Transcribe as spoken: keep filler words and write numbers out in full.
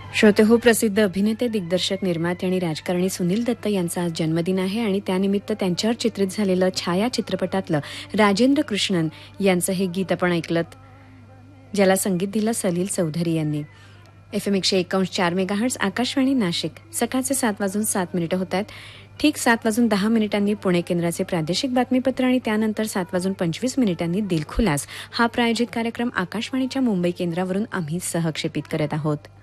श्रोते हो, प्रसिद्ध अभिनेते, दिग्दर्शक, निर्माते आणि राजकारणी सुनील दत्त यांचा आज जन्मदिन आहे आणि त्यानिमित्त त्यांच्यावर चित्रित झालेलं छाया चित्रपटातलं राजेंद्र कृष्णन यांचं हे गीत आपण ऐकलं, ज्याला संगीत दिलं सलील चौधरी यांनी. एफ एम एकशे एकावन्न चार मेगाहर्ट्ज आकाशवाणी नाशिक. सकाळचे सात वाजून सात मिनिटं होत आहेत. ठीक सात वाजून दहा मिनिटांनी पुणे केंद्राचे प्रादेशिक बातमीपत्र आणि त्यानंतर सात वाजून पंचवीस मिनिटांनी दिलखुलास हा प्रायोजित कार्यक्रम आकाशवाणीच्या मुंबई केंद्रावरून आम्ही सहक्षेपित करत आहोत.